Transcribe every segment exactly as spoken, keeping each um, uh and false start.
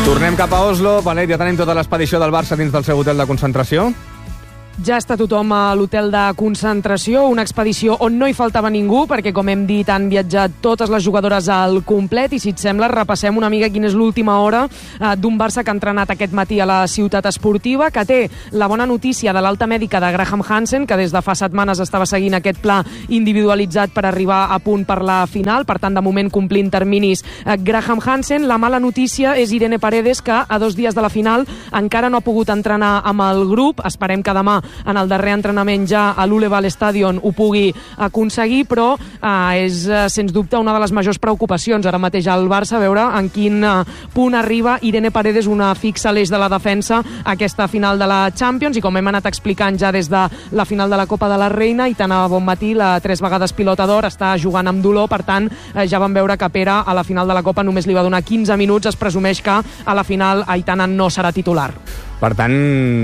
Tornem cap a Oslo. Benet, ja tenim tota l'expedició del Barça dins del seu hotel de concentració. Ja està tothom a l'hotel de concentració, una expedició on no hi faltava ningú, perquè, com hem dit, han viatjat totes les jugadores al complet, i si et sembla, repassem una mica quina és l'última hora eh, d'un Barça que ha entrenat aquest matí a la ciutat esportiva, que té la bona notícia de l'alta mèdica de Graham Hansen, que des de fa setmanes estava seguint aquest pla individualitzat per arribar a punt per la final, per tant, de moment complint terminis eh, Graham Hansen. La mala notícia és Irene Paredes, que a dos dies de la final encara no ha pogut entrenar amb el grup. Esperem que demà en el darrer entrenament ja a l'Uleval Stadion ho pugui aconseguir, però eh, és eh, sens dubte una de les majors preocupacions ara mateix al Barça, veure en quin eh, punt arriba Irene Paredes, una fixa a l'eix de la defensa, a aquesta final de la Champions. I com hem anat explicant ja des de la final de la Copa de la Reina, i tant a bon matí, la tres vegades pilota d'or, està jugant amb dolor, per tant eh, ja vam veure que Pere a la final de la Copa només li va donar quinze minuts. Es presumeix que a la final Aitana no serà titular. Per tant,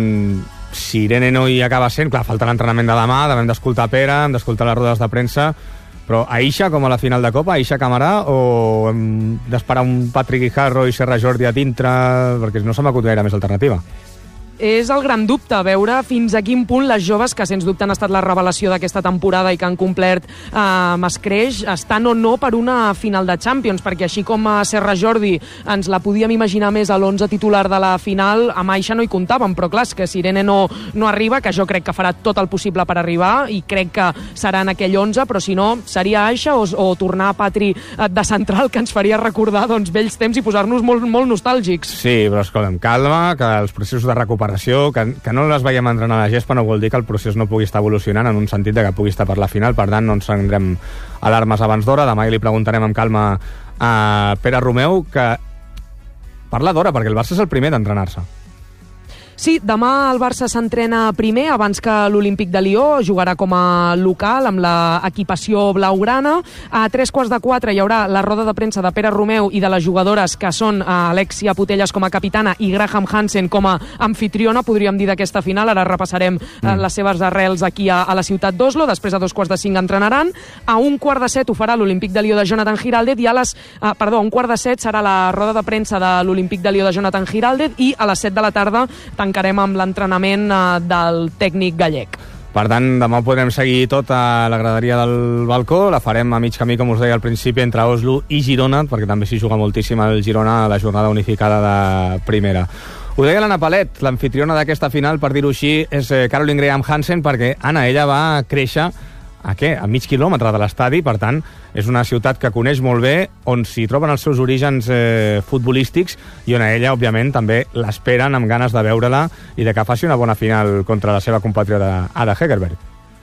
si Irene no hi acaba sent, clar, falta l'entrenament de demà, hem d'escoltar Pere, hem d'escoltar les rodes de premsa, però Aisha, com a la final de Copa, Aisha Camarà, o hem d'esperar un Patrick Guijarro i Serra Jordi a dintre, perquè no se m'acut gaire més alternativa. És el gran dubte, veure fins a quin punt les joves, que sens dubte han estat la revelació d'aquesta temporada i que han complert eh, amb escreix, estan o no per una final de Champions, perquè així com a Serra Jordi ens la podíem imaginar més a l'onze titular de la final, amb Aisha no hi comptàvem, però clar, és que si Irene no, no arriba, que jo crec que farà tot el possible per arribar, i crec que serà en aquell onze, però si no, seria Aisha o, o tornar a Patri de central, que ens faria recordar doncs, vells temps i posar-nos molt, molt nostàlgics. Sí, però escolta'm, calma, que els processos de recuperació Que, que no les veiem entrenar a la gespa no vol dir que el procés no pugui estar evolucionant en un sentit de que pugui estar per la final. Per tant, no ens prendrem alarmes abans d'hora. Demà li preguntarem amb calma a Pere Romeu, que parla d'hora, perquè el Barça és el primer d'entrenar-se. Sí, demà el Barça s'entrena primer, abans que l'Olímpic de Lió, jugarà com a local amb l'equipació blaugrana. A tres quarts de quatre hi haurà la roda de premsa de Pere Romeu i de les jugadores, que són Alexia Putellas com a capitana i Graham Hansen com a anfitriona, podríem dir, d'aquesta final. Ara repassarem mm. les seves arrels aquí a, a la ciutat d'Oslo. Després, a dos quarts de cinc entrenaran. A un quart de set ho farà l'Olímpic de Lió de Jonathan Giraldez, i a les, eh, perdó, a un quart de set serà la roda de premsa de l'Olímpic de Lió de Jonathan Giraldez, i a les set de la tarda tancarem amb l'entrenament eh, del tècnic gallec. Per tant, demà podrem seguir tot a la graderia del balcó. La farem a mig camí, com us deia al principi, entre Oslo i Girona, perquè també s'hi juga moltíssim el Girona a la jornada unificada de primera. Ho deia l'Anna Palet, l'anfitriona d'aquesta final, per dir-ho així, és Caroline Graham Hansen, perquè Anna, ella va créixer a què? A mig quilòmetre de l'estadi, per tant, és una ciutat que coneix molt bé, on s'hi troben els seus orígens eh, futbolístics, i on a ella, òbviament, també l'esperen amb ganes de veure-la i de que faci una bona final contra la seva compatriota Ada Hegerberg.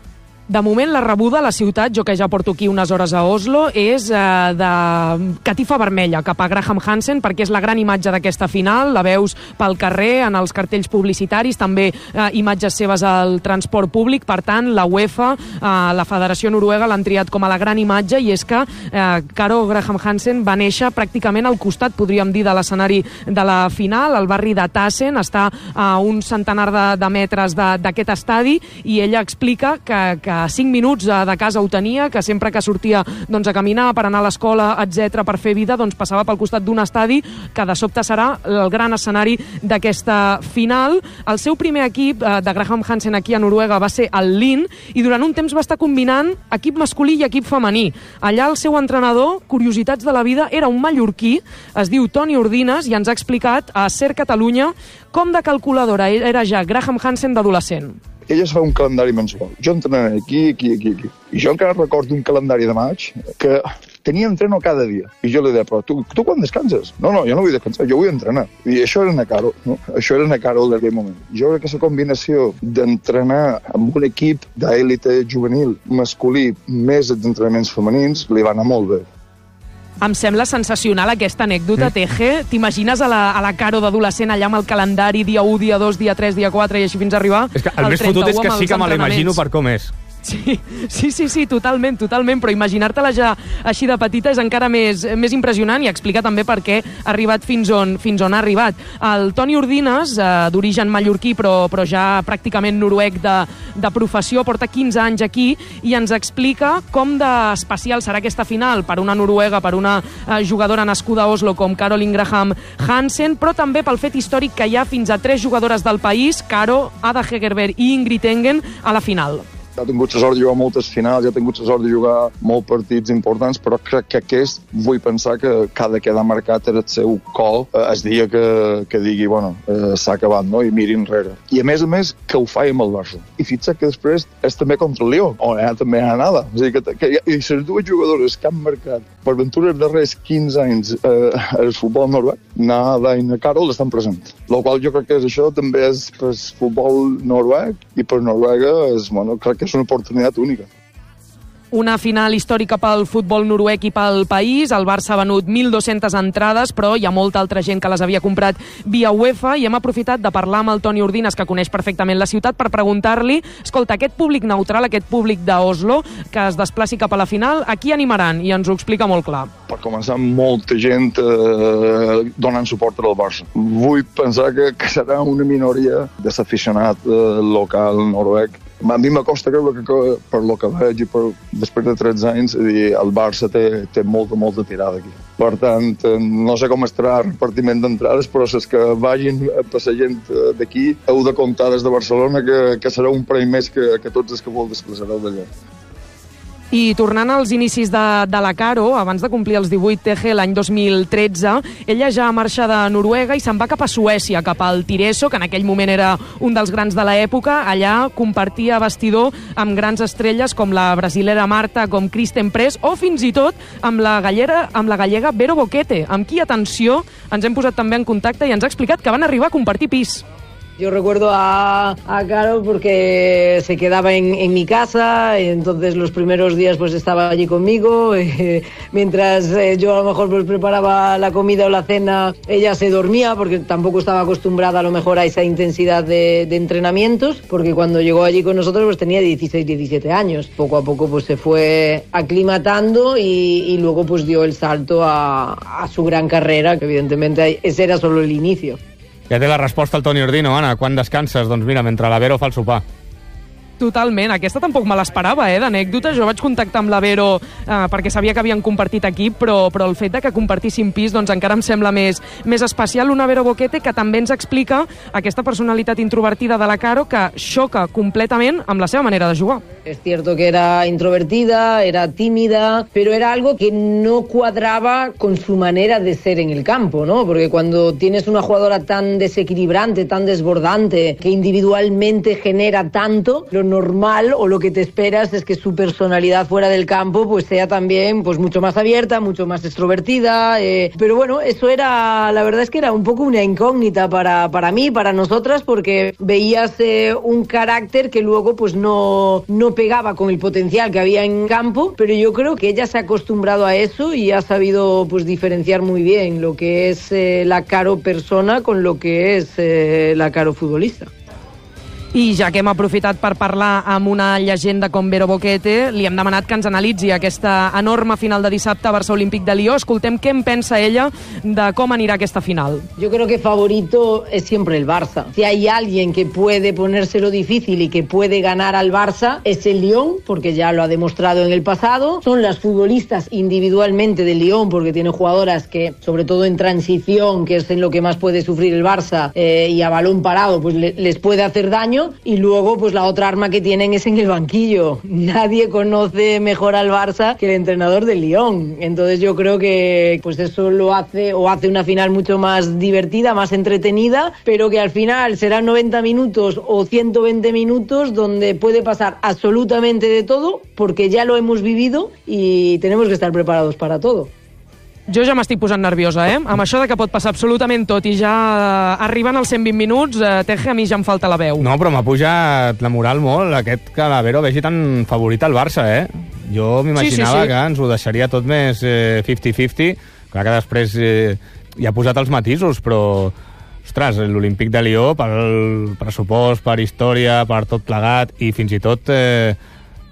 De moment, la rebuda a la ciutat, jo que ja porto aquí unes hores a Oslo, és eh, de catifa vermella cap a Graham Hansen, perquè és la gran imatge d'aquesta final. La veus pel carrer, en els cartells publicitaris, també eh, imatges seves al transport públic. Per tant, la UEFA, eh, la Federació Noruega, l'han triat com a la gran imatge, i és que eh, Caro Graham Hansen va néixer pràcticament al costat, podríem dir, de l'escenari de la final. El barri de Tassen està a un centenar de, de metres d'aquest estadi, i ella explica que, que cinc minuts de casa ho tenia, que sempre que sortia doncs, a caminar per anar a l'escola, etcètera, per fer vida, doncs, passava pel costat d'un estadi que de sobte serà el gran escenari d'aquesta final. El seu primer equip eh, de Graham Hansen aquí a Noruega va ser el Lyn, i durant un temps va estar combinant equip masculí i equip femení. Allà el seu entrenador, curiositats de la vida, era un mallorquí, es diu Toni Ordines, i ens ha explicat a Ser Catalunya com de calculadora era ja Graham Hansen d'adolescent. Ella es fa un calendari mensual. Jo entrenaré aquí, aquí, aquí, aquí. I jo encara recordo un calendari de maig que tenia entreno cada dia. I jo li deia, però tu, tu quan descanses? No, no, jo no vull descansar, jo vull entrenar. I això era una Caro, no? Això era una Caro d'aquell moment. Jo crec que la combinació d'entrenar amb un equip d'èlite juvenil masculí més els entrenaments femenins li va anar molt bé. Em sembla sensacional aquesta anècdota, Teje. T'imagines a la, a la Caro d'adolescent allà amb el calendari, dia u, dia dos, dia tres, dia quatre, i així fins a arribar és que el més fotut és que sí que me l'imagino per com és. Sí, sí, sí, sí, totalment, totalment, però imaginar-te-la ja així de petita és encara més, més impressionant i explica també per què ha arribat fins on, fins on ha arribat. El Toni Ordines, eh, d'origen mallorquí però, però ja pràcticament noruec de, de professió, porta quinze anys aquí i ens explica com d'especial serà aquesta final per una noruega, per una eh, jugadora nascuda a Oslo com Caroline Graham Hansen, però també pel fet històric que hi ha fins a tres jugadores del país, Caro, Ada Hegerberg i Ingrid Engen, a la final. Ja he tingut la sort de jugar moltes finals, ja he tingut la sort de jugar molts partits importants, però crec que aquest vull pensar que cada quedar marcat era el seu col eh, el dia que, que digui, bueno, eh, s'ha acabat, no? I miri enrere. I a més a més, que ho faig amb el Barça. I fixa't que després és també contra el Lió, on ja també hi ha nada. O sigui que, que, I les dues jugadores que han marcat per aventura els darrers quinze anys eh, el futbol noruec, Nada i Carol, estan presents. El qual jo crec que és això també és per futbol noruec i per Noruega és, bueno, crec que és una oportunitat única. Una final històrica pel futbol noruec i pel país. El Barça ha venut mil dues-centes entrades, però hi ha molta altra gent que les havia comprat via UEFA i hem aprofitat de parlar amb el Toni Ordines, que coneix perfectament la ciutat, per preguntar-li, escolta, aquest públic neutral, aquest públic d'Oslo, que es desplaci cap a la final, a qui animaran? I ens ho explica molt clar. Per començar, molta gent eh, donant suport al Barça. Vull pensar que, que serà una minoria de l'aficionat eh, local noruec. A mi m'acosta creure que, que per lo que veig i per, després de tretze anys dir, el Barça té, té molta, molta tirada aquí. Per tant, no sé com estarà el repartiment d'entrades, però és que vagin per la gent d'aquí, heu de comptar des de Barcelona que, que serà un premi més que, que tots els que vol desplaçareu d'allà. I tornant als inicis de, de la Caro, abans de complir els divuit T G l'any dos mil tretze, ella ja marxa de Noruega i se'n va cap a Suècia, cap al Tireso, que en aquell moment era un dels grans de l'època. Allà compartia vestidor amb grans estrelles com la brasilera Marta, com Kristen Press, o fins i tot amb la gallera, amb la gallega Vero Boquete, amb qui, atenció, ens hem posat també en contacte i ens ha explicat que van arribar a compartir pis. Yo recuerdo a, a Caro porque se quedaba en, en mi casa, entonces los primeros días pues estaba allí conmigo, eh, mientras eh, yo a lo mejor pues preparaba la comida o la cena, ella se dormía porque tampoco estaba acostumbrada a lo mejor a esa intensidad de, de entrenamientos, porque cuando llegó allí con nosotros pues tenía dieciséis, diecisiete años. Poco a poco pues se fue aclimatando y, y luego pues dio el salto a, a su gran carrera, que evidentemente ese era solo el inicio. Ja té la resposta al Toni Ordino, Anna. Quan descanses? Doncs mira, mentre la Vero fa el sopar. Totalment, aquesta tampoc me l'esperava, eh, d'anècdota. Jo vaig contactar amb la Vero eh, perquè sabia que havien compartit equip, però, però el fet de que compartissin pis doncs encara em sembla més, més especial. Una Vero Boquete que també ens explica aquesta personalitat introvertida de la Caro que xoca completament amb la seva manera de jugar. Es cierto que era introvertida, era tímida, pero era algo que no cuadraba con su manera de ser en el campo, ¿no? Porque cuando tienes una jugadora tan desequilibrante, tan desbordante, que individualmente genera tanto, lo normal o lo que te esperas es que su personalidad fuera del campo pues sea también pues mucho más abierta, mucho más extrovertida, eh, pero bueno, eso era, la verdad es que era un poco una incógnita para, para mí, para nosotras, porque veías eh, un carácter que luego pues no, no pegaba con el potencial que había en campo, pero yo creo que ella se ha acostumbrado a eso y ha sabido pues diferenciar muy bien lo que es eh, la Caro persona con lo que es eh, la Caro futbolista. I ja que hem aprofitat per parlar amb una llegenda com Vero Boquete, li hem demanat que ens analitzi aquesta enorme final de dissabte a Barça Olímpic de Lió. Escoltem què en pensa ella de com anirà aquesta final. Yo creo que favorito es siempre el Barça. Si hay alguien que puede ponérselo difícil y que puede ganar al Barça, es el Lyon, porque ya lo ha demostrado en el pasado. Son las futbolistas individualmente del Lyon, porque tiene jugadoras que, sobre todo en transición, que es en lo que más puede sufrir el Barça, eh, y a balón parado, pues le, les puede hacer daño. Y luego pues la otra arma que tienen es en el banquillo. Nadie conoce mejor al Barça que el entrenador del Lyon. Entonces yo creo que pues eso lo hace o hace una final mucho más divertida, más entretenida, pero que al final serán noventa minutos o ciento veinte minutos donde puede pasar absolutamente de todo, porque ya lo hemos vivido y tenemos que estar preparados para todo. Jo ja m'estic posant nerviosa, eh? Amb això de que pot passar absolutament tot i ja arribant als cent vint minuts, eh, Teje, a mi ja em falta la veu. No, però m'ha pujat la moral molt, aquest que la Vero vegi tan favorita al Barça, eh? Jo m'imaginava sí, sí, sí. que ens ho deixaria tot més eh, cinquanta cinquanta, clar que després eh, hi ha posat els matisos, però, ostres, l'Olímpic de Lió, pel pressupost, per història, per tot plegat, i fins i tot... Eh,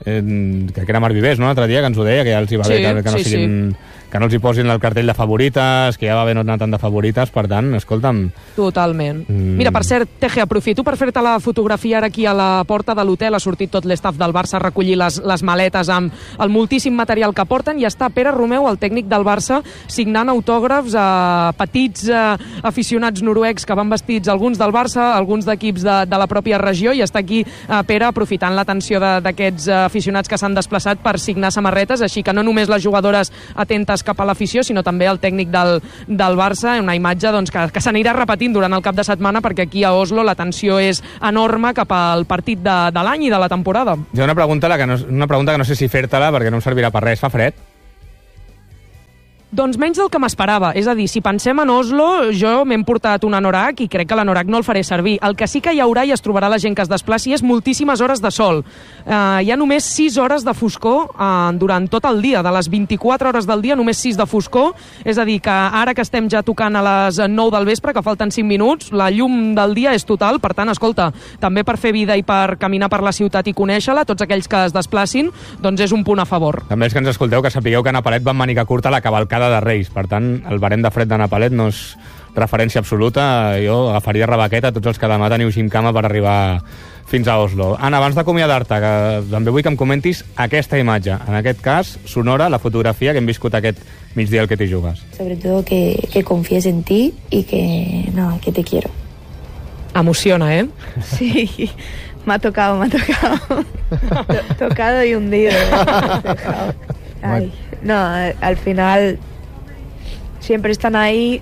eh, crec que era Marc Vivers, no?, l'altre dia, que ens ho deia, que ja els hi va sí, bé que, que no sí, siguin... Sí. Que no els hi posin el cartell de favorites, que ja va bé no anar tant de favorites, per tant, escolta'm... Totalment. Mm. Mira, per cert, Teje, aprofito per fer-te la fotografia ara aquí a la porta de l'hotel. Ha sortit tot l'estaf del Barça a recollir les, les maletes amb el moltíssim material que porten, i està Pere Romeu, el tècnic del Barça, signant autògrafs a petits a, aficionats noruecs que van vestits, alguns del Barça, alguns d'equips de, de la pròpia regió, i està aquí a Pere aprofitant l'atenció d'aquests aficionats que s'han desplaçat per signar samarretes, així que no només les jugadores atentes cap a l'afició, sinó també el tècnic del, del Barça, una imatge doncs, que, que s'anirà repetint durant el cap de setmana, perquè aquí a Oslo la tensió és enorme cap al partit de, de l'any i de la temporada. Hi ha una pregunta, que no, una pregunta que no sé si fer-te-la perquè no em servirà per res. Fa fred? Doncs menys del que m'esperava. És a dir, si pensem en Oslo, jo m'he portat un anorak i crec que l'anorak no el faré servir. El que sí que hi haurà i es trobarà la gent que es desplaci és moltíssimes hores de sol. Uh, hi ha només sis hores de foscor uh, durant tot el dia. De les vint-i-quatre hores del dia, només sis de foscor. És a dir, que ara que estem ja tocant a les nou del vespre, que falten cinc minuts, la llum del dia és total. Per tant, escolta, també per fer vida i per caminar per la ciutat i conèixer-la, tots aquells que es desplacin, doncs és un punt a favor. També els que ens escolteu, que sapigueu que a Napalet van màniga curta la cavalcada de Reis. Per tant, el barem de fred de Napalet no és referència absoluta. Jo agafaria rebaqueta a tots els que demà teniu gimcama per arribar fins a Oslo. Anna, abans d'acomiadar-te, que també vull que em comentis aquesta imatge. En aquest cas, sonora, la fotografia que hem viscut aquest migdia al que t'hi jugues. Sobre todo que, que confíes en ti y que, no, que te quiero. Emociona, ¿eh? Sí, me ha tocado, me ha tocado. Tocado y hundido. Ay, no, al final siempre están ahí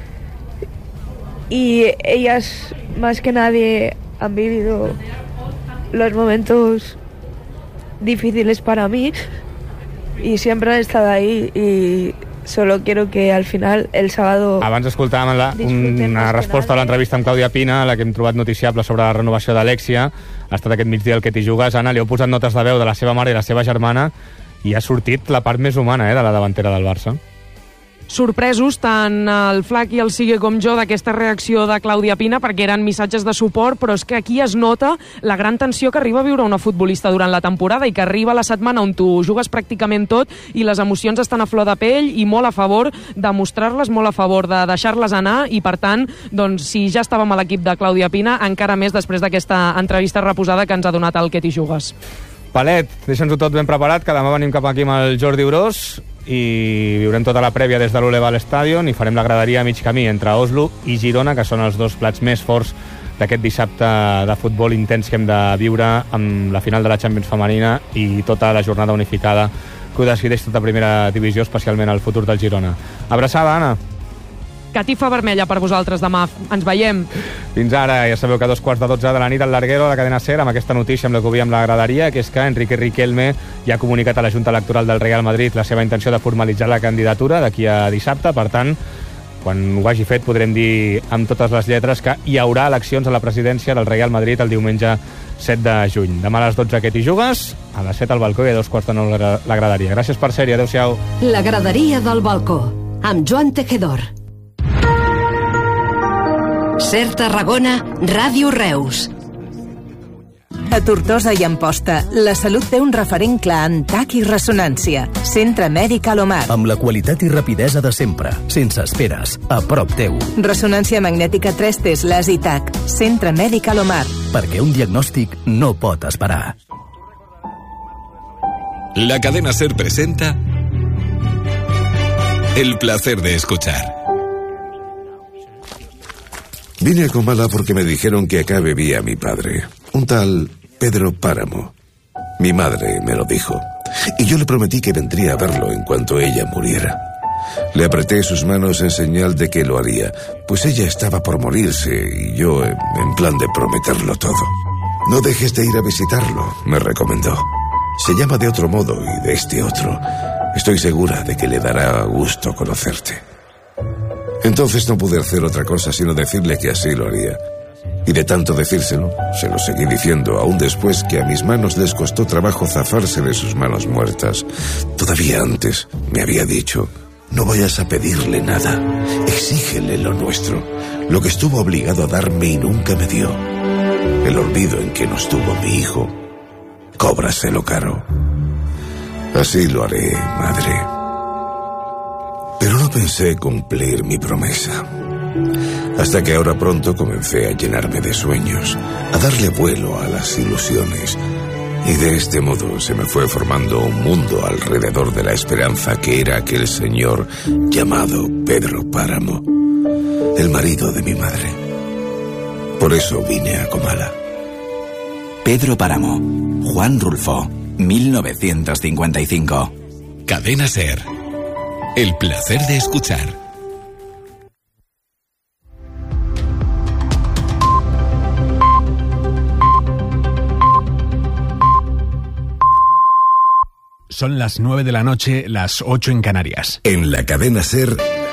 y ellas más que nadie han vivido los momentos difíciles para mí y siempre han estado ahí y solo quiero que al final el sábado... Abans escoltàvem la, una resposta a l'entrevista amb Clàudia Pina, la que hem trobat noticiable sobre la renovació d'Alexia. Ha estat aquest migdia el que t'hi jugues. Anna, li heu posat notes de veu de la seva mare i la seva germana i ha sortit la part més humana, eh, de la davantera del Barça. Sorpresos tant el Flac i el Sigue com jo d'aquesta reacció de Clàudia Pina, perquè eren missatges de suport, però és que aquí es nota la gran tensió que arriba a viure una futbolista durant la temporada i que arriba la setmana on tu jugues pràcticament tot i les emocions estan a flor de pell i molt a favor de mostrar-les, molt a favor de deixar-les anar, i per tant, doncs, si ja estàvem a l'equip de Clàudia Pina, encara més després d'aquesta entrevista reposada que ens ha donat el Que t'hi jugues. Palet, deixa'ns-ho tot ben preparat, que demà venim cap aquí amb el Jordi Urós i viurem tota la prèvia des de l'Uleval Stadion i farem la graderia a mig camí entre Oslo i Girona, que són els dos plats més forts d'aquest dissabte de futbol intens que hem de viure amb la final de la Champions femenina i tota la jornada unificada que ho decideix tota primera divisió, especialment el futur del Girona. Abraçada, Anna. Catifa vermella per vosaltres demà. Ens veiem. Fins ara, ja sabeu que a dos quarts de dotze de la nit al Larguero, a la cadena SER, amb aquesta notícia amb la que ho veiem la graderia, que és que Enrique Riquelme ja ha comunicat a la Junta Electoral del Real Madrid la seva intenció de formalitzar la candidatura d'aquí a dissabte. Per tant, quan ho hagi fet podrem dir amb totes les lletres que hi haurà eleccions a la presidència del Real Madrid el diumenge set de juny. Demà a les dotze que t'hi jugues, a les set al balcó i a dos quarts de nou la graderia. Gràcies per ser-hi, adeu-siau. La graderia del balcó, amb Joan Tejedor. SER Tarragona, Ràdio Reus. A Tortosa i Amposta, la salut té un referent clar en tac i ressonància. Centre Mèdic Alomar. Amb la qualitat i rapidesa de sempre, sense esperes, a prop teu. Ressonància magnètica tres Teslas i tac. Centre Mèdic Alomar. Perquè un diagnòstic no pot esperar. La cadena SER presenta El placer de escuchar. Vine a Comala porque me dijeron que acá vivía mi padre, un tal Pedro Páramo. Mi madre me lo dijo, y yo le prometí que vendría a verlo en cuanto ella muriera. Le apreté sus manos en señal de que lo haría, pues ella estaba por morirse y yo en plan de prometerlo todo. No dejes de ir a visitarlo, me recomendó. Se llama de otro modo y de este otro. Estoy segura de que le dará gusto conocerte. Entonces no pude hacer otra cosa sino decirle que así lo haría. Y de tanto decírselo, se lo seguí diciendo, aún después que a mis manos les costó trabajo zafarse de sus manos muertas. Todavía antes me había dicho, no vayas a pedirle nada, exígele lo nuestro, lo que estuvo obligado a darme y nunca me dio. El olvido en que nos tuvo mi hijo. cóbraselo caro. Así lo haré, madre. Pero no pensé cumplir mi promesa. Hasta que ahora pronto comencé a llenarme de sueños, a darle vuelo a las ilusiones. Y de este modo se me fue formando un mundo alrededor de la esperanza que era aquel señor llamado Pedro Páramo, el marido de mi madre. Por eso vine a Comala. Pedro Páramo, Juan Rulfo, mil novecientos cincuenta y cinco. Cadena SER. El placer de escuchar. Son las nueve de la noche, las ocho en Canarias. En la cadena SER,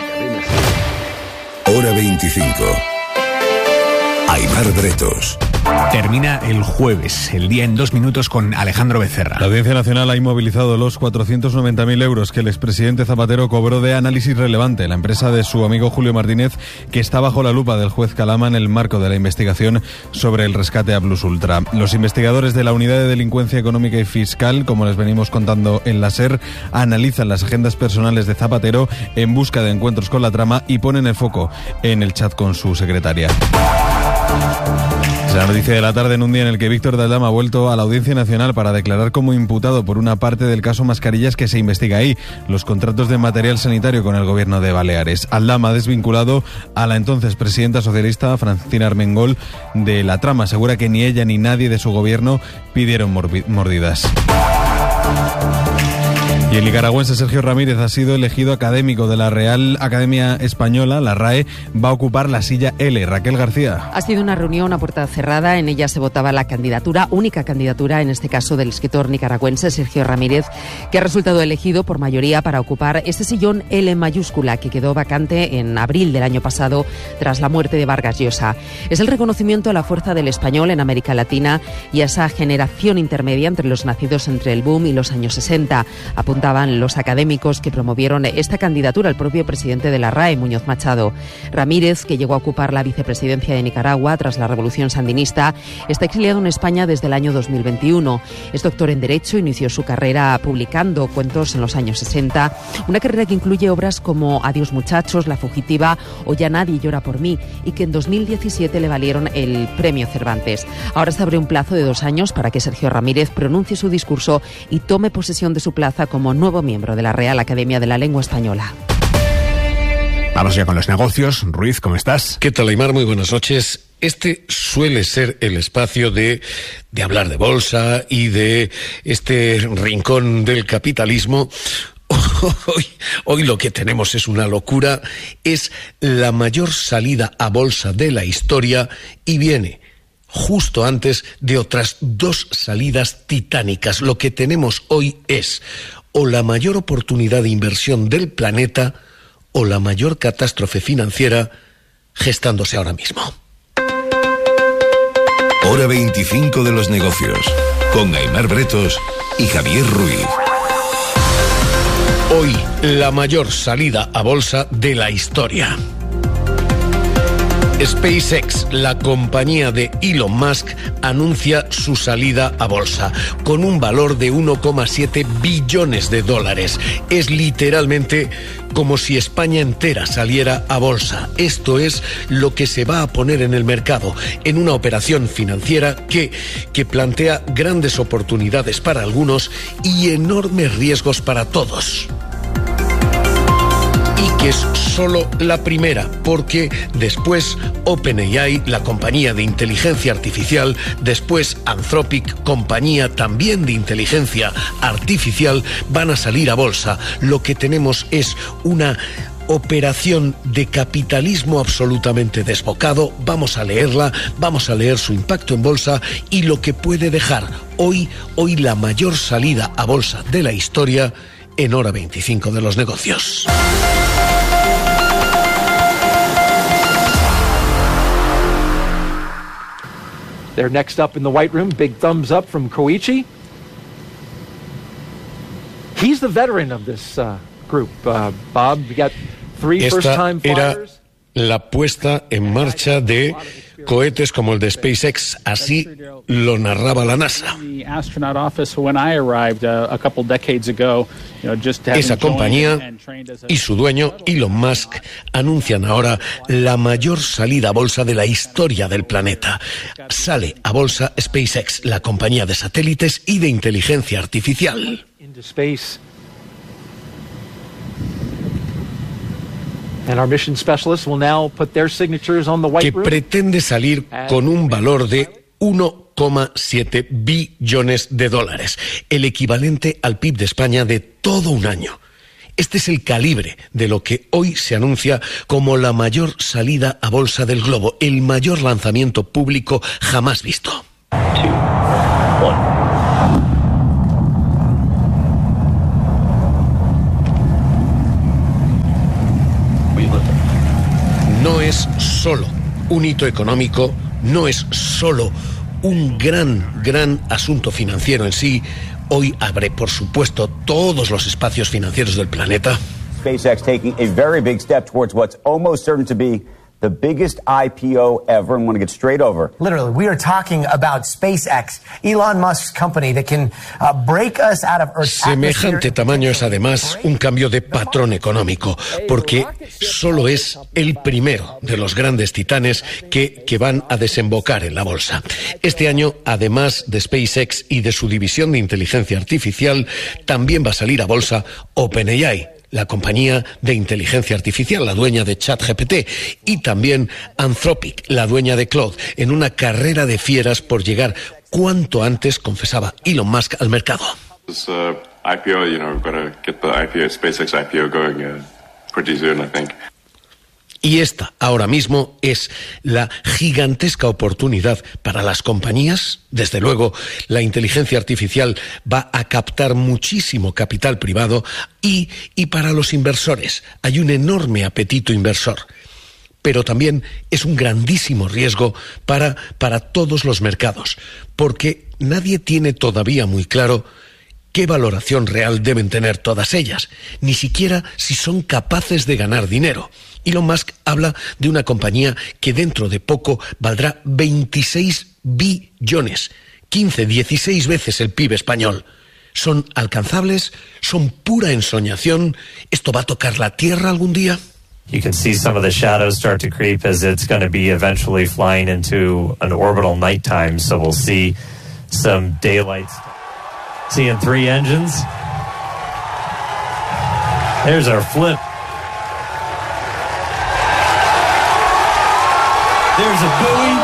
hora veinticinco. Aimar Bretos. Termina el jueves, el día en dos minutos con Alejandro Becerra. La Audiencia Nacional ha inmovilizado los cuatrocientos noventa mil euros que el expresidente Zapatero cobró de Análisis Relevante, la empresa de su amigo Julio Martínez, que está bajo la lupa del juez Calama en el marco de la investigación sobre el rescate a Plus Ultra. Los investigadores de la Unidad de Delincuencia Económica y Fiscal, como les venimos contando en la SER, analizan las agendas personales de Zapatero en busca de encuentros con la trama y ponen el foco en el chat con su secretaria. Es la noticia de la tarde en un día en el que Víctor de Aldama ha vuelto a la Audiencia Nacional para declarar como imputado por una parte del caso Mascarillas que se investiga ahí, los contratos de material sanitario con el gobierno de Baleares. Aldama ha desvinculado a la entonces presidenta socialista Francina Armengol de la trama. Asegura que ni ella ni nadie de su gobierno pidieron mordidas. Y el nicaragüense Sergio Ramírez ha sido elegido académico de la Real Academia Española, la RAE, va a ocupar la silla L. Raquel García. Ha sido una reunión a puerta cerrada, en ella se votaba la candidatura, única candidatura en este caso del escritor nicaragüense Sergio Ramírez, que ha resultado elegido por mayoría para ocupar este sillón L mayúscula que quedó vacante en abril del año pasado tras la muerte de Vargas Llosa. Es el reconocimiento a la fuerza del español en América Latina y a esa generación intermedia entre los nacidos entre el boom y los años sesenta. Apuntaban los académicos que promovieron esta candidatura, el propio presidente de la RAE, Muñoz Machado. Ramírez, que llegó a ocupar la vicepresidencia de Nicaragua tras la revolución sandinista, está exiliado en España desde el año dos mil veintiuno. Es doctor en Derecho, inició su carrera publicando cuentos en los años sesenta, una carrera que incluye obras como Adiós muchachos, La fugitiva o Ya nadie llora por mí, y que en dos mil diecisiete le valieron el premio Cervantes. Ahora se abre un plazo de dos años para que Sergio Ramírez pronuncie su discurso y tome posesión de su plaza como nuevo miembro de la Real Academia de la Lengua Española. Vamos ya con los negocios. Ruiz, ¿cómo estás? ¿Qué tal, Aimar? Muy buenas noches. Este suele ser el espacio de, de hablar de bolsa y de este rincón del capitalismo. Hoy, hoy lo que tenemos es una locura. Es la mayor salida a bolsa de la historia y viene justo antes de otras dos salidas titánicas. Lo que tenemos hoy es o la mayor oportunidad de inversión del planeta o la mayor catástrofe financiera gestándose ahora mismo. Hora veinticinco de los negocios, con Aimar Bretos y Javier Ruiz. Hoy, la mayor salida a bolsa de la historia. SpaceX, la compañía de Elon Musk, anuncia su salida a bolsa con un valor de uno coma siete billones de dólares. Es literalmente como si España entera saliera a bolsa. Esto es lo que se va a poner en el mercado, en una operación financiera que, que plantea grandes oportunidades para algunos y enormes riesgos para todos. Que es solo la primera, porque después OpenAI, la compañía de inteligencia artificial, después Anthropic, compañía también de inteligencia artificial, van a salir a bolsa. Lo que tenemos es una operación de capitalismo absolutamente desbocado. Vamos a leerla, vamos a leer su impacto en bolsa y lo que puede dejar hoy, hoy la mayor salida a bolsa de la historia en hora veinticinco de los negocios. They're next up in the White Room. Big thumbs up from Koichi. He's the veteran of this uh, group. Uh, Bob, you got three Esta first-time era flyers. la puesta en marcha de cohetes como el de SpaceX. Así lo narraba la NASA. Esa compañía y su dueño, Elon Musk, anuncian ahora la mayor salida a bolsa de la historia del planeta. Sale a bolsa SpaceX, la compañía de satélites y de inteligencia artificial. Que pretende salir con un valor de uno coma siete billones de dólares, el equivalente al P I B de España de todo un año. Este es el calibre de lo que hoy se anuncia como la mayor salida a bolsa del globo, el mayor lanzamiento público jamás visto. No es solo un hito económico, no es solo un gran, gran asunto financiero en sí. Hoy abre, por supuesto, todos los espacios financieros del planeta. SpaceX taking a very big step towards what's almost certain to be the biggest I P O ever, and want to get straight over. Literally, we are talking about SpaceX, Elon Musk's company that can uh, break us out of Earth's Semejante tamaño es además un cambio de patrón económico, porque solo es el primero de los grandes titanes que, que van a desembocar en la bolsa. Este año, además de SpaceX y de su división de inteligencia artificial, también va a salir a bolsa OpenAI, la compañía de inteligencia artificial, la dueña de ChatGPT, y también Anthropic, la dueña de Claude, en una carrera de fieras por llegar cuanto antes, confesaba Elon Musk, al mercado. This uh, I P O, you know, we've got to get the I P O, SpaceX I P O going uh, pretty soon, I think. Y esta, ahora mismo, es la gigantesca oportunidad para las compañías. Desde luego, la inteligencia artificial va a captar muchísimo capital privado y, y para los inversores hay un enorme apetito inversor. Pero también es un grandísimo riesgo para, para todos los mercados, porque nadie tiene todavía muy claro qué valoración real deben tener todas ellas, ni siquiera si son capaces de ganar dinero. Elon Musk habla de una compañía que dentro de poco valdrá veintiséis billones, quince, dieciséis veces el P I B español. ¿Son alcanzables? ¿Son pura ensoñación? ¿Esto va a tocar la Tierra algún día? You can see some of the shadows start to creep as it's going to be eventually flying into an orbital nighttime, so we'll see some daylight. Seeing three engines. There's our flip. There's a buoy.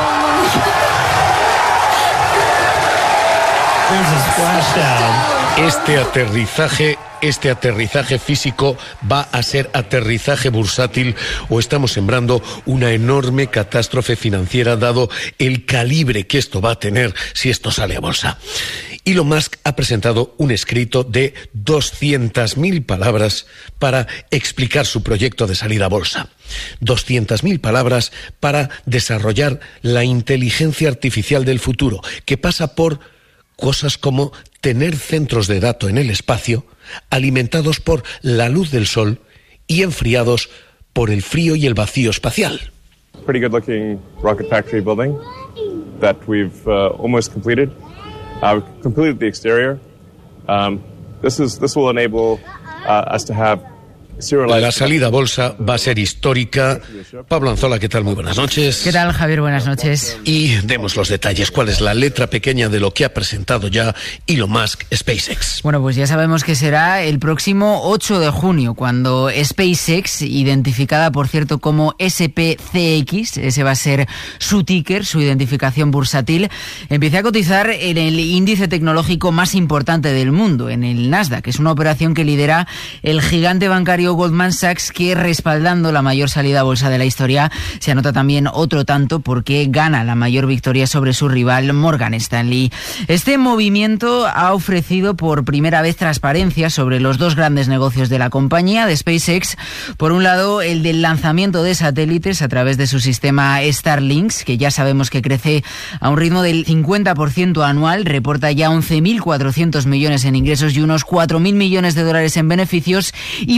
There's a splashdown. Este aterrizaje, este aterrizaje físico va a ser aterrizaje bursátil, o estamos sembrando una enorme catástrofe financiera dado el calibre que esto va a tener si esto sale a bolsa. Elon Musk ha presentado un escrito de doscientas mil palabras para explicar su proyecto de salida a bolsa. doscientas mil palabras para desarrollar la inteligencia artificial del futuro, que pasa por cosas como tener centros de datos en el espacio, alimentados por la luz del sol y enfriados por el frío y el vacío espacial. Pretty good looking rocket factory building that we've uh, almost completed. Uh, we've completed the exterior. Um, this is this will enable uh, us to have La salida a bolsa va a ser histórica. Pablo Anzola, ¿qué tal? Muy buenas noches. ¿Qué tal, Javier? Buenas noches. Y demos los detalles. ¿Cuál es la letra pequeña de lo que ha presentado ya Elon Musk SpaceX? Bueno, pues ya sabemos que será el próximo ocho de junio, cuando SpaceX, identificada, por cierto, como S P C X, ese va a ser su ticker, su identificación bursátil, empiece a cotizar en el índice tecnológico más importante del mundo, en el Nasdaq. Es una operación que lidera el gigante bancario Goldman Sachs, que, respaldando la mayor salida a bolsa de la historia, se anota también otro tanto porque gana la mayor victoria sobre su rival Morgan Stanley. Este movimiento ha ofrecido por primera vez transparencia sobre los dos grandes negocios de la compañía, de SpaceX. Por un lado, el del lanzamiento de satélites a través de su sistema Starlink, que ya sabemos que crece a un ritmo del cincuenta por ciento anual, reporta ya once mil cuatrocientos millones en ingresos y unos cuatro mil millones de dólares en beneficios. Y por otro,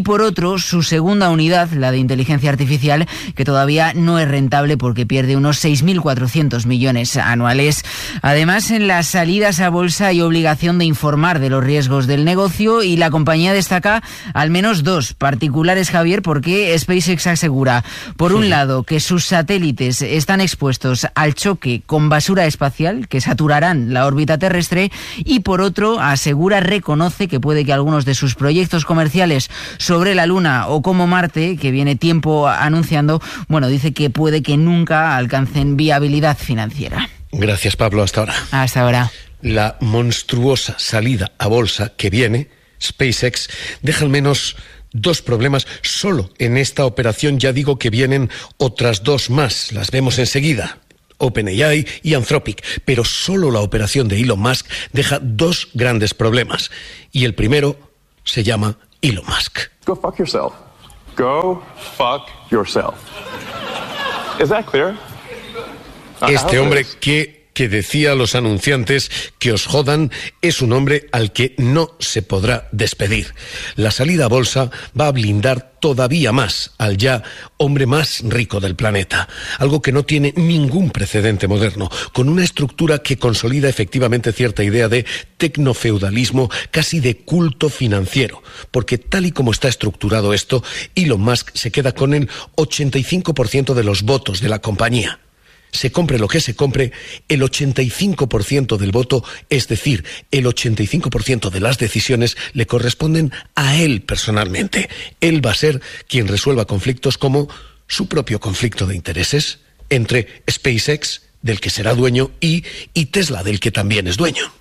otro su segunda unidad, la de inteligencia artificial, que todavía no es rentable porque pierde unos seis mil cuatrocientos millones anuales. Además, en las salidas a bolsa hay obligación de informar de los riesgos del negocio y la compañía destaca al menos dos particulares, Javier, porque SpaceX asegura, por un lado, que sus satélites están expuestos al choque con basura espacial, que saturarán la órbita terrestre, y por otro, asegura, reconoce que puede que algunos de sus proyectos comerciales sobre la Luna o como Marte, que viene tiempo anunciando, bueno, dice que puede que nunca alcancen viabilidad financiera. Gracias, Pablo. Hasta ahora. Hasta ahora. La monstruosa salida a bolsa que viene, SpaceX, deja al menos dos problemas solo en esta operación. Ya digo que vienen otras dos más, las vemos enseguida. OpenAI y Anthropic, pero solo la operación de Elon Musk deja dos grandes problemas. Y el primero se llama Elon Musk. Go fuck yourself. Go fuck yourself. Is that clear? Este hombre que, que decía a los anunciantes que os jodan es un hombre al que no se podrá despedir. La salida a bolsa va a blindar todavía más al ya hombre más rico del planeta, algo que no tiene ningún precedente moderno, con una estructura que consolida efectivamente cierta idea de tecnofeudalismo, casi de culto financiero, porque tal y como está estructurado esto, Elon Musk se queda con el ochenta y cinco por ciento de los votos de la compañía. Se compre lo que se compre, el ochenta y cinco por ciento del voto, es decir, el ochenta y cinco por ciento de las decisiones le corresponden a él personalmente. Él va a ser quien resuelva conflictos como su propio conflicto de intereses entre SpaceX, del que será dueño, y, y Tesla, del que también es dueño.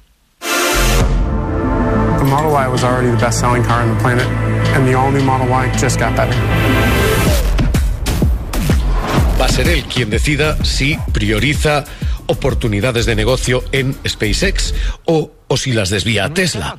The Model Y was already the best-selling car on the planet, and the all-new Model Y just got better. Va a ser él quien decida si prioriza oportunidades de negocio en SpaceX o, o si las desvía a Tesla.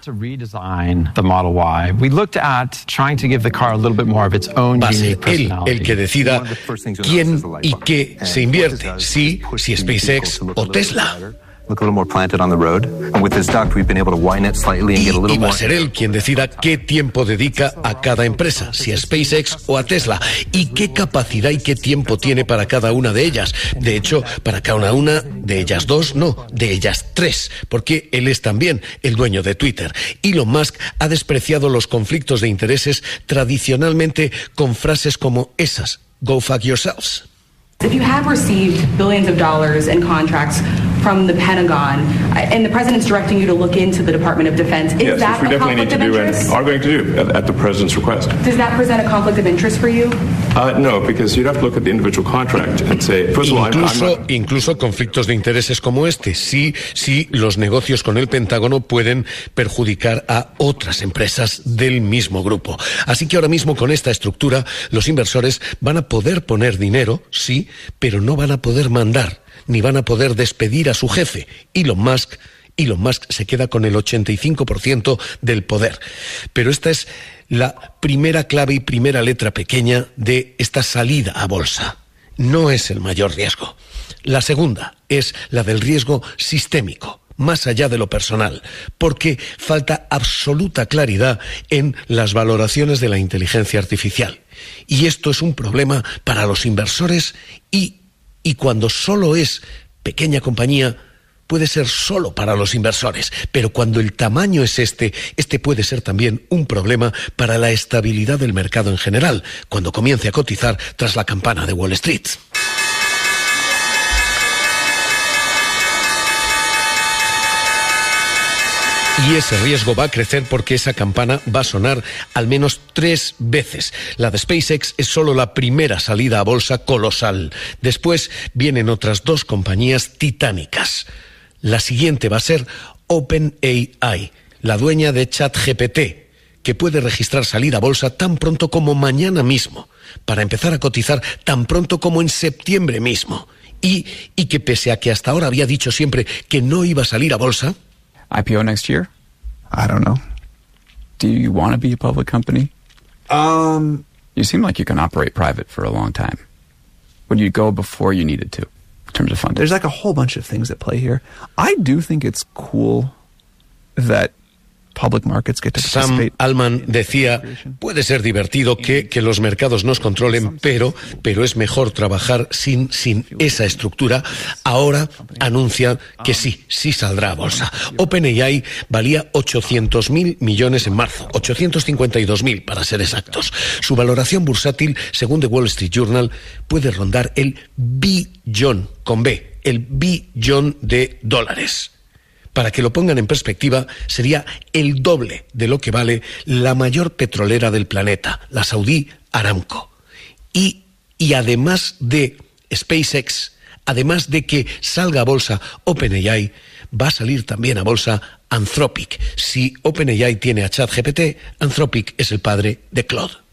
Va a ser él el que decida quién y qué se invierte, si, si SpaceX o Tesla. Look a little more planted on the road. And with this duct, we've been able to widen it slightly and get a little more. Y va a ser él quien decida qué tiempo dedica a cada empresa, si a SpaceX o a Tesla, y qué capacidad y qué tiempo tiene para cada una de ellas. De hecho, para cada una de ellas dos, no, de ellas tres, porque él es también el dueño de Twitter. Elon Musk ha despreciado los conflictos de intereses tradicionalmente con frases como esas: "Go fuck yourselves". If you have received billions of dollars in contracts from the Pentagon, and the president's directing you to look into the Department of Defense, is yes, that which we a definitely need conflict to of do interest? and are going to do at, at the president's request. Does that present a conflict of interest for you? Uh, no, because you'd have to look at the individual contract and say, first of all, incluso, I'm, I'm not... incluso conflictos de intereses como este, sí, sí, los negocios con el Pentágono pueden perjudicar a otras empresas del mismo grupo. Así que ahora mismo con esta estructura, los inversores van a poder poner dinero, sí, pero no van a poder mandar, ni van a poder despedir a su jefe, Elon Musk. Elon Musk se queda con el ochenta y cinco por ciento del poder. Pero esta es la primera clave y primera letra pequeña de esta salida a bolsa. No es el mayor riesgo. La segunda es la del riesgo sistémico, más allá de lo personal, porque falta absoluta claridad en las valoraciones de la inteligencia artificial. Y esto es un problema para los inversores y, y cuando solo es pequeña compañía, puede ser solo para los inversores, pero cuando el tamaño es este, este puede ser también un problema para la estabilidad del mercado en general, cuando comience a cotizar tras la campana de Wall Street. Y ese riesgo va a crecer porque esa campana va a sonar al menos tres veces. La de SpaceX es solo la primera salida a bolsa colosal. Después vienen otras dos compañías titánicas. La siguiente va a ser OpenAI, la dueña de ChatGPT, que puede registrar salida a bolsa tan pronto como mañana mismo, para empezar a cotizar tan pronto como en septiembre mismo. Y, y que pese a que hasta ahora había dicho siempre que no iba a salir a bolsa... I P O next year? I don't know. Do you want to be a public company? Um... You seem like you can operate private for a long time. Would you go before you needed to? In terms of funding. There's like a whole bunch of things at play here. I do think it's cool that Sam Altman decía, puede ser divertido que, que los mercados nos controlen, pero, pero es mejor trabajar sin, sin esa estructura. Ahora anuncia que sí, sí saldrá a bolsa. OpenAI valía ochocientos mil millones en marzo, ochocientos cincuenta y dos mil para ser exactos. Su valoración bursátil, según The Wall Street Journal, puede rondar el billón, con B, el billón de dólares. Para que lo pongan en perspectiva, sería el doble de lo que vale la mayor petrolera del planeta, la Saudí Aramco. Y, y además de SpaceX, además de que salga a bolsa OpenAI, va a salir también a bolsa Anthropic. Si OpenAI tiene a ChatGPT, Anthropic es el padre de Claude.